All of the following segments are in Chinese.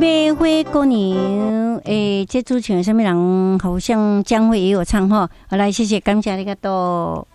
梅花姑娘，这主唱什么人？好像江蕙也有唱哈。好，来，谢谢，感谢你个多。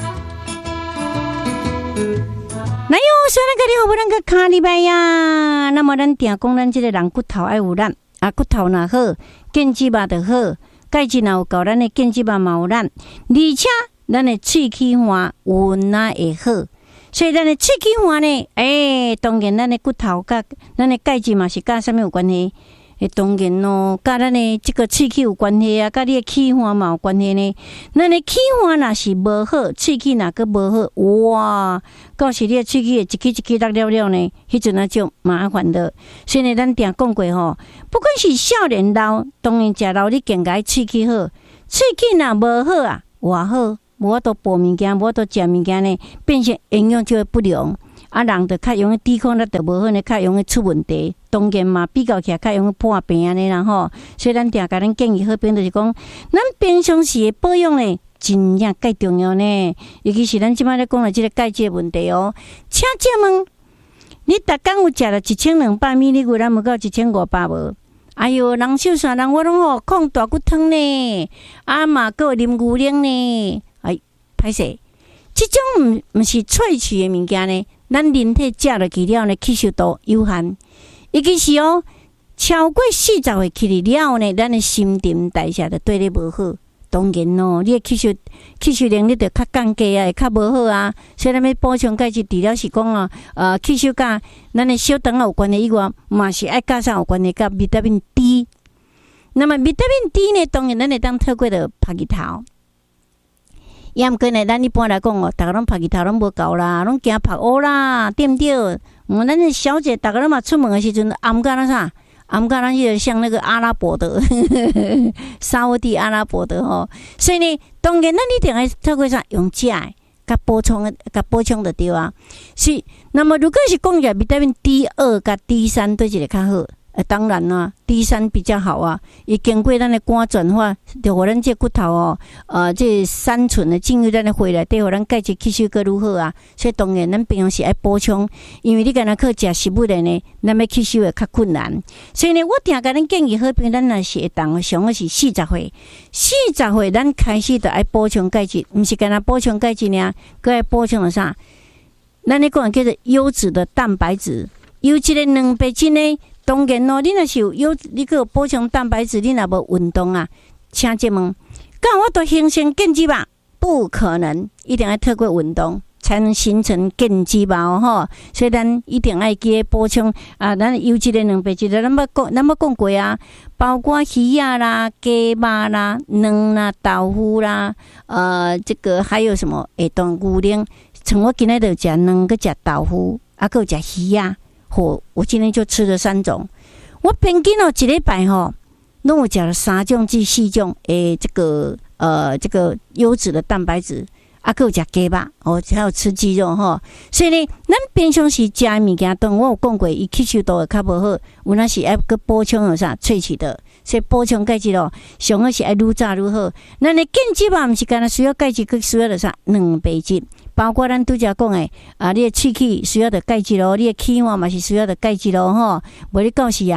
来哟，虽然个你好不能个卡礼拜呀，那么咱定讲咱这个人骨头爱有力，啊骨头若好，腱子肉就好，钙质若有够，咱的腱子肉嘛有力，而且咱的喙齿环运啊会好。所以咱的喙齿环呢，当然咱的骨头甲咱的钙质嘛是甲什么有关系？当然咯，甲咱的这个喙齿有关系啊，甲你的齿环嘛有关系呢。咱的齿环若是无好，喙齿若个无好，哇，到时你的喙齿会一支一支落了了呢，迄阵啊就麻烦的。所以呢，咱定讲过吼，不管是少年老，当然食老你健家喙齿好，喙齿若无好啊，偌好。无法度补物件，无法度食物件呢，变成营养就会不良，啊，人就较容易抵抗力就无好呢，较容易出问题。当然嘛，比较起来较容易破病安尼啦吼。所以咱定甲咱建议好朋就是讲，咱平常时的保养呢，真正介重要呢。尤其是咱即摆咧讲的即个钙质问题哦。请问，你逐工有食了1200米，你有咱无到1500无？哎哟，人秀山人我拢吼控大骨汤呢，啊嘛个啉牛奶呢。歹势，即种毋是萃取的物件呢，咱人体食落去了呢，吸收度有限。尤其是超过40岁去了呢，咱的新陈代谢就对你无好。当然咯，你的吸收能力就较降低啊，会较无好啊。所以咱要补充钙质，除了是讲吸收甲咱的小肠有关系以外，嘛是爱加上有关系甲维他命 D。那么维他命 D 呢，当然咱会当透过着晒日头。也毋过呢，咱一般来讲逐个拢晒日头拢无够啦，拢惊晒乌啦，对毋对？咱的小姐逐个拢嘛出门的时阵，暗甲咱啥？暗甲咱就像那个阿拉伯的沙地阿拉伯的吼。所以呢，当然咱一定要透过啥用食的，甲补充就对啊。是，那么如果是讲着维他命 D2 甲 D3 对一个较好。当然啦，D3比较好啊，伊经过咱的肝转化，就互咱这骨头这三醇的进入咱的血内底，互咱钙质吸收更愈好啊。所以当然，咱平常时爱补充，因为你敢若去食食物的呢，咱要吸收会较困难。所以呢，我定甲咱建议好朋友，咱若是会当上个是40岁，40岁咱开始就爱补充钙质，毋是干那补充钙质呢，佮爱补充了啥？咱咧讲叫做优质的蛋白质，优质的蛋白质呢。当然咯，你若是有你个补充蛋白质，你若无运动啊，请问，敢我都形成腱肌吧？不可能，一定要透过运动才能形成腱肌吧吼。所以咱一定要记补充啊，咱优质的蛋白质，咱要讲过啊，包括鱼啊啦、鸡肉啦、卵啦、豆腐啦，这个还有什么？当牛奶，像我今日就食卵，佮食豆腐，啊，佮有食鱼啊。我今天就吃了3种，我平均一礼拜拢有食了3种至4种这个优质的蛋白质，啊，还有食鸡肉还有吃鸡肉所以呢，咱平常时食的物件，我有讲过，伊吸收度会较无好，有那是爱去补充有啥萃取的，所以补充钙质上好是爱愈早愈好。咱的腱肌嘛，毋是干那需要钙质，佮需要的啥蛋白质。包括咱拄则讲的你的喙齿需要的钙质咯，你的齿环嘛是需要的钙质咯吼。无你到时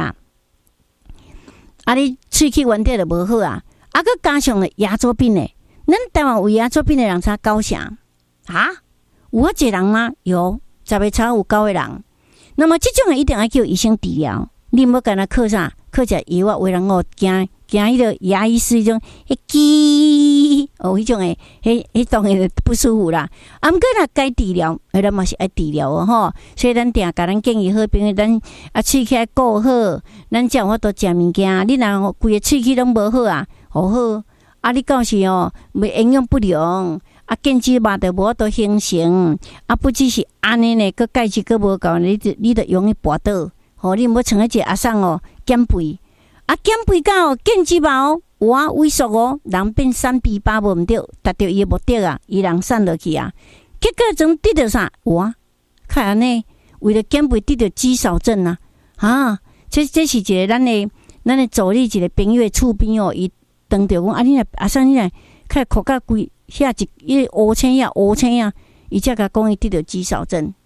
你喙齿原底就无好啊，佮加上了牙周病的，咱台湾有牙周病的人才9成啊？有啊一人吗？有10个差有9个人。那么这种一定要叫医生治疗，你莫干那靠啥？靠食药啊，为人惊迄个牙医师迄种迄种迄当然不舒服啦。毋过若该治疗，咱嘛是爱治疗吼。所以咱定甲咱建议好朋友，咱喙齿爱顾好，咱才有法度食物件。你若规个喙齿拢无好啊，好你到时营养不良，腱子肉就无法度形成，不只是安尼呢，佮钙质佮无够，你就容易跋倒。你莫像一个阿送减肥。减肥到腱子肉萎缩人变3比8无毋对，达到伊的目的啊，伊人瘦落去啊，结果总得到啥？看安尼，为了减肥得到肌少症啊！这是一个咱的助理一个朋友的厝边伊当着讲你若阿送你若开口甲规遐一乌青啊，伊才甲讲伊得到肌少症。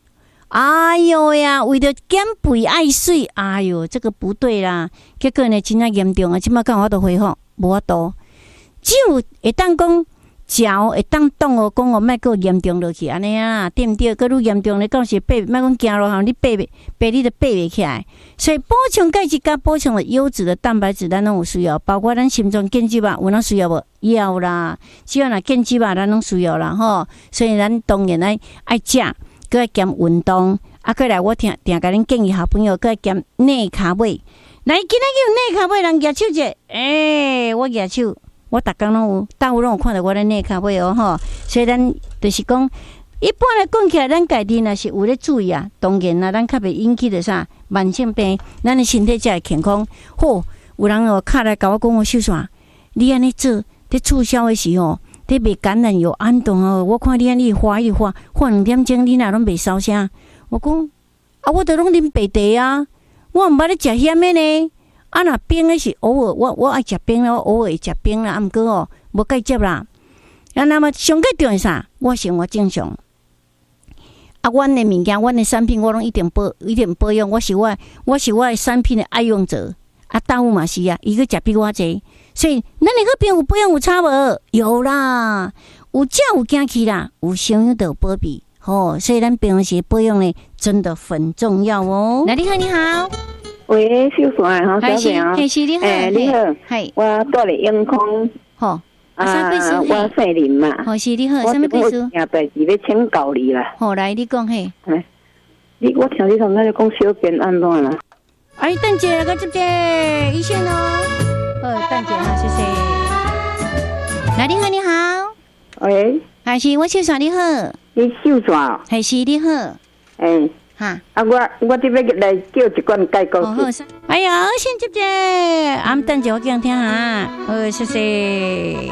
哎呦呀，为了减肥爱水，哎呦，这个不对啦。结果呢，真正严重啊！即摆讲我都恢复，无法度。只有会当讲。脚会当动哦，讲哦，莫个严重落去安尼啊，对毋对？个愈严重咧，到时爬，莫讲行路吼，你爬你都爬袂起来。所以补充钙质加补充了优质的蛋白质，咱拢有需要，包括咱心脏减脂吧，有咱需要无？要啦，只要若减脂吧，咱拢需要啦吼。所以咱当然爱食，佮爱兼运动，啊，过来我定甲恁建议好朋友，佮爱兼内卡尾。来，今仔日内卡尾人举手者，我举手。我逐工拢有，大有拢有看到我的内卡尾哦吼，所以咱就是讲，一般来讲起来，咱家己若是有咧注意啊，当然啦，咱较袂引起着啥慢性病，咱的身体才会健康。好，有人哦敲来甲我讲，我秀煞，你安尼做，伫促销的时候，伫卖橄榄油安顿哦，我看你安尼花2点钟，你若拢袂烧啥？我讲啊，我都拢啉白茶啊，我毋捌咧食咸的呢。啊，若冰的是偶尔，我爱食冰啦，我偶尔会食冰啦，啊，毋过哦，无介接啦。啊，那么上个重要啥？我生活正常。啊，阮的物件，阮的产品，我拢一定保养。我是我的产品的爱用者。啊，大有嘛是啊，伊个食比我济，所以咱的个病有保养有差无？有啦，有食有惊去啦，有伤有得保庇。吼，所以咱平时保养呢，真的很重要哦。那你好，你好。 喂，秀山哈，小姐啊， 你好， 你好，我住咧永康， 好， 我姓林嘛， 好是你好，什么意思？ 我代志要请教你啦。 好，来你讲嘿。 我听你刚才讲小便安怎啦？ 哎，等姐，我接接一线哦。好，等姐好，谢谢。来，你好，你好。 喂， 还是我秀山你好。 你秀山？ 还是你好。哈啊！我这边来叫一罐钙膏。 哎呀，先接接，等者我讲听下。好，谢谢。